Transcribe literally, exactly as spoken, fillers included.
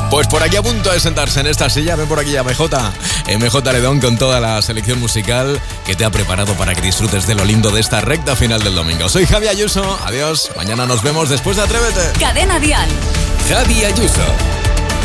Pues por aquí a punto de sentarse en esta silla, ven por aquí a M J. M J Ledón con toda la selección musical que te ha preparado para que disfrutes de lo lindo de esta recta final del domingo. Soy Javi Ayuso, adiós, mañana nos vemos después de Atrévete. Cadena Dial. Javi Ayuso.